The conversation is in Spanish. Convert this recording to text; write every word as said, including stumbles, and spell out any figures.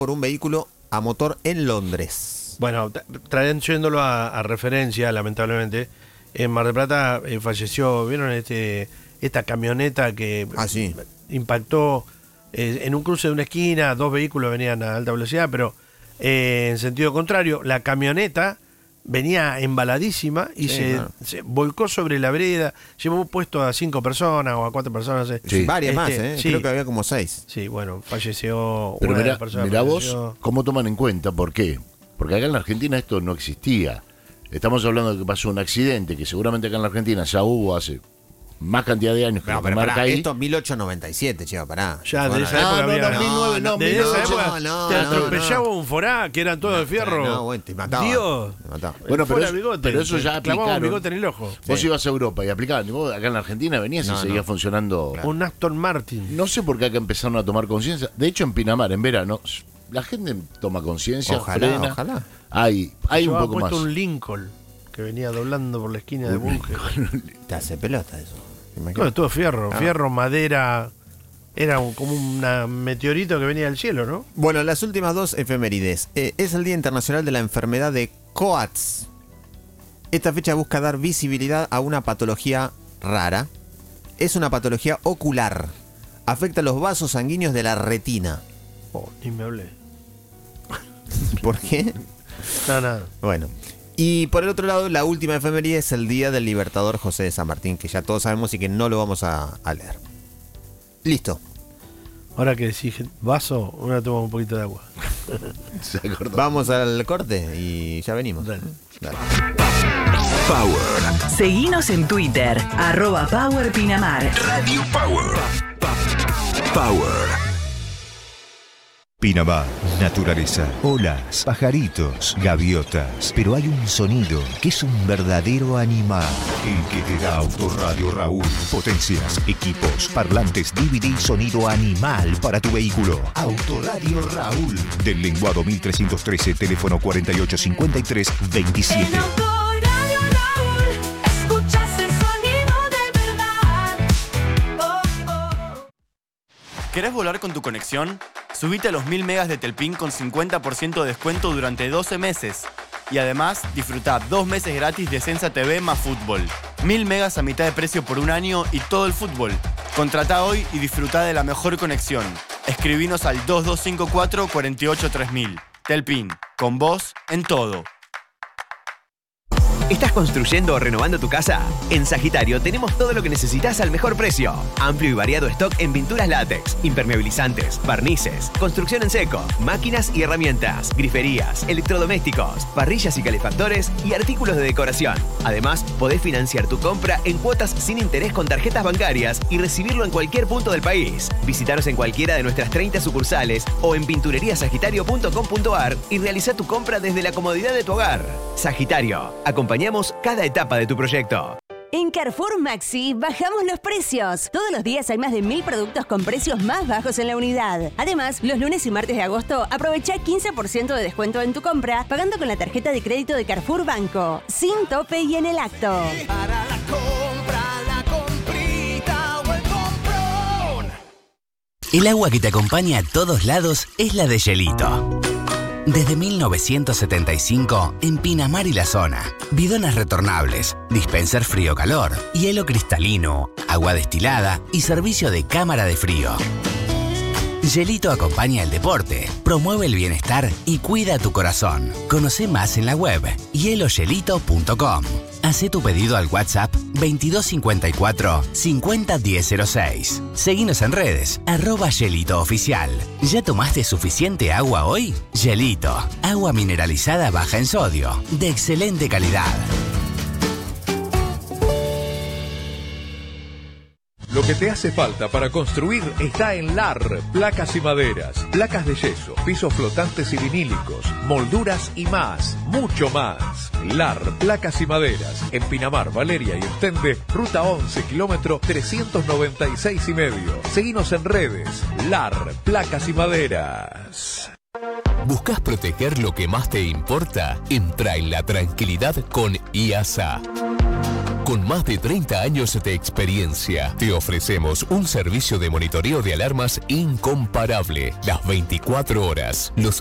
por un vehículo a motor en Londres. Bueno, trayéndolo a, a referencia, lamentablemente, en Mar del Plata eh, falleció, ¿vieron este esta camioneta que ah, sí. impactó eh, en un cruce de una esquina? Dos vehículos venían a alta velocidad, pero eh, en sentido contrario, la camioneta venía embaladísima y sí, se, claro. se volcó sobre la vereda, llevó puesto a cinco personas o a cuatro personas. No sé. Sí, varias este, más, ¿eh? Sí. Creo que había como seis. Sí, bueno, falleció Pero una mirá, persona. Mirá falleció. vos cómo toman en cuenta, ¿por qué? Porque acá en la Argentina esto no existía. Estamos hablando de que pasó un accidente que seguramente acá en la Argentina ya hubo hace más cantidad de años que no, lo pero marca pará, ahí. Esto es mil ochocientos noventa y siete, chico, pará. Ya, de esa ah, época no, había... no, mil nueve, no, de mil esa ocho, época no, te no, atropellaba no. un forá, que eran todos de fierro. No, bueno, te mataba. Dios. Te mataba. Bueno, pero, es, bigote, pero eso ya clavaba aplicaron. un bigote en el ojo. Vos Sí. ibas a Europa y aplicaban. Y vos acá en la Argentina venías No, y seguía no. funcionando. Claro. Un Aston Martin. No sé por qué acá empezaron a tomar conciencia. De hecho, en Pinamar, en verano, la gente toma conciencia, Ojalá, frena. ojalá. Hay, hay un Llevaba poco puesto más. un Lincoln que venía doblando por la esquina de Bunge. Te hace pelota eso. No, todo fierro, Ah. fierro, madera. Era un, como un meteorito que venía del cielo, ¿no? Bueno, las últimas dos efemérides. Eh, es el Día Internacional de la Enfermedad de Coats. Esta fecha busca dar visibilidad a una patología rara. Es una patología ocular. Afecta los vasos sanguíneos de la retina. Oh, ni me hablé. ¿Por qué? Nada, nada. Bueno. Y por el otro lado, la última efeméride es el Día del Libertador José de San Martín, que ya todos sabemos y que no lo vamos a, a leer. Listo. Ahora que decís vaso, ahora toma un poquito de agua. Se acordó. Vamos al corte y ya venimos. Dale. Dale. Power. Seguinos en Twitter, arroba Power Pinamar. Radio Power. Power. Pinamar, naturaleza, olas, pajaritos, gaviotas. Pero hay un sonido que es un verdadero animal. El que te da Autoradio Raúl. Potencias, equipos, parlantes, D V D, sonido animal para tu vehículo. Autoradio Raúl. Del Lenguado mil trescientos trece, teléfono cuarenta y ocho cincuenta y tres veintisiete. ¿Querés volar con tu conexión? Subite a los mil megas de Telpin con cincuenta por ciento de descuento durante doce meses. Y además, disfruta dos meses gratis de Sensa T V más fútbol. Mil megas a mitad de precio por un año y todo el fútbol. Contrata hoy y disfruta de la mejor conexión. Escribinos al dos dos cinco cuatro, cuatro ocho tres mil. Telpin, con vos en todo. ¿Estás construyendo o renovando tu casa? En Sagitario tenemos todo lo que necesitas al mejor precio. Amplio y variado stock en pinturas látex, impermeabilizantes, barnices, construcción en seco, máquinas y herramientas, griferías, electrodomésticos, parrillas y calefactores y artículos de decoración. Además, podés financiar tu compra en cuotas sin interés con tarjetas bancarias y recibirlo en cualquier punto del país. Visítanos en cualquiera de nuestras treinta sucursales o en pintureriasagitario punto com punto ar y realiza tu compra desde la comodidad de tu hogar. Sagitario, acompañamos cada etapa de tu proyecto. En Carrefour Maxi bajamos los precios. Todos los días hay más de mil productos con precios más bajos en la unidad. Además, los lunes y martes de agosto aprovecha quince por ciento de descuento en tu compra pagando con la tarjeta de crédito de Carrefour Banco. Sin tope y en el acto. Para la compra, la comprita o el comprón. El agua que te acompaña a todos lados es la de Gelito. Desde mil novecientos setenta y cinco, en Pinamar y la zona. Bidones retornables, dispenser frío-calor, hielo cristalino, agua destilada y servicio de cámara de frío. Gelito acompaña el deporte, promueve el bienestar y cuida tu corazón. Conoce más en la web hielo gelito punto com. Hacé tu pedido al WhatsApp veintidós cincuenta y cuatro, cincuenta diez cero seis. Seguinos en redes, arroba Gelito Oficial. ¿Ya tomaste suficiente agua hoy? Gelito, agua mineralizada baja en sodio, de excelente calidad. Lo que te hace falta para construir está en L A R, placas y maderas, placas de yeso, pisos flotantes y vinílicos, molduras y más, mucho más. L A R, placas y maderas, en Pinamar, Valeria y Ostende, ruta once, kilómetro trescientos noventa y seis y medio. Seguinos en redes, L A R, placas y maderas. ¿Buscas proteger lo que más te importa? Entra en la tranquilidad con I A S A. con más de treinta años de experiencia. Te ofrecemos un servicio de monitoreo de alarmas incomparable, las veinticuatro horas, los